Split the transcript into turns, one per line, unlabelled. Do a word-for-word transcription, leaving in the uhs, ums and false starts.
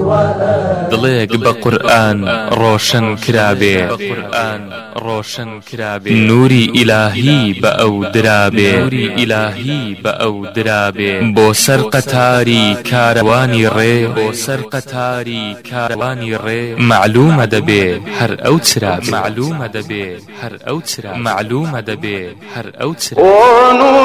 دڵێک بە قورئان ڕۆشن کرابێ ڕۆشن کرابێ نوری ئیلاهی بە ئەو درابێ نوری ئیلاهی بە ئەو درابێ بۆ سەر قەتاری کاروانی ڕێ بۆ سەر قەتاری کاروانی ڕێ معلومە دەبێ هەر ئەو چرابێ معلومە دەبێ هەر ئەو چرابێ معلومە دەبێ هەر ئەو چرابێ